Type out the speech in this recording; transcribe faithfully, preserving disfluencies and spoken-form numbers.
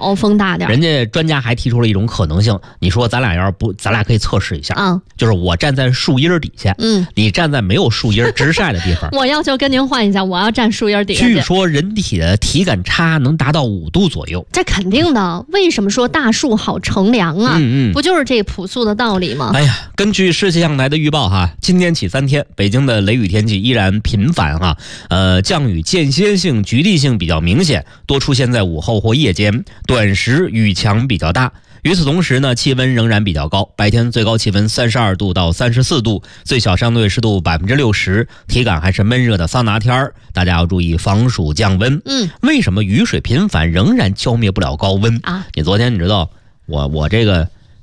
少，风大点。 人家专家还提出了一种可能性，你说咱俩要是不，咱俩可以测试一下， 嗯， 就是我站在树荫底下， 嗯， 你站在没有树荫直晒的地方。 我要求跟您换一下，我要站树荫底下。 据说人体的体感差能达到五度左右， 这肯定的。为什么说大树好乘凉啊？ 嗯嗯， 不就是这朴素的道理吗？ 哎呀，根据市气象台的预报哈，今天起三天，北京的雷雨天气依然频繁哈，呃，降雨间歇性、局地性比较明显，多出现在午后或夜间，短时雨强比较大。与此同时呢，气温仍然比较高，白天最高气温三十二度到三十四度，最小相对湿度百分之六十，体感还是闷热的桑拿天儿，大家要注意防暑降温。 嗯， 为什么雨水频繁仍然浇灭不了高温啊？ 你昨天你知道我我这个